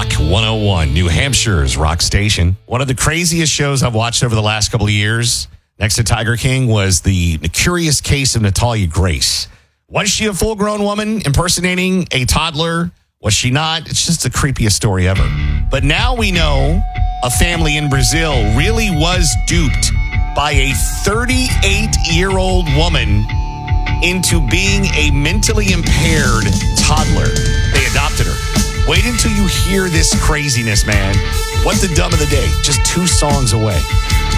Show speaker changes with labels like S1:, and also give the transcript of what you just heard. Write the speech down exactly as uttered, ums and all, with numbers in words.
S1: Rock one oh one, New Hampshire's rock station. One of the craziest shows I've watched over the last couple of years, next to Tiger King, was the Curious Case of Natalia Grace. Was she a full-grown woman impersonating a toddler? Was she not? It's just the creepiest story ever. But now we know a family in Brazil really was duped by a thirty-eight-year-old woman into being a mentally impaired toddler. They adopted her. Wait until you hear this craziness, man. What the dumb of the day. Just two songs away.